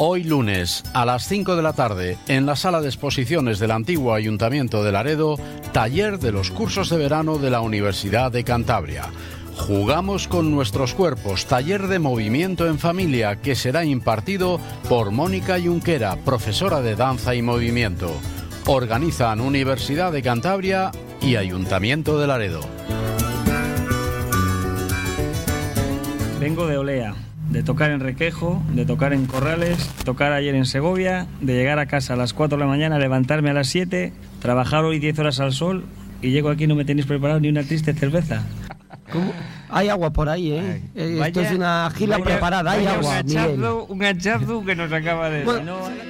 Hoy lunes, a las 5 de la tarde, en la sala de exposiciones del antiguo Ayuntamiento de Laredo, taller de los cursos de verano de la Universidad de Cantabria. Jugamos con nuestros cuerpos, taller de movimiento en familia que será impartido por Mónica Junquera, profesora de danza y movimiento. Organizan Universidad de Cantabria y Ayuntamiento de Laredo. Vengo de Olea, de tocar en Requejo, de tocar en Corrales, tocar ayer en Segovia, de llegar a casa a las 4 de la mañana, levantarme a las 7, trabajar hoy 10 horas al sol y llego aquí y no me tenéis preparado ni una triste cerveza. ¿Cómo? Hay agua por ahí, ¿eh? Esto es una gila preparada, hay agua. Un hachazo que nos acaba de... Bueno,